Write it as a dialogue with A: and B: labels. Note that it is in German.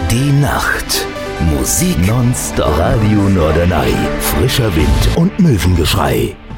A: Die Nacht. Musik nonstop. Radio Norderney. Frischer Wind und Möwengeschrei.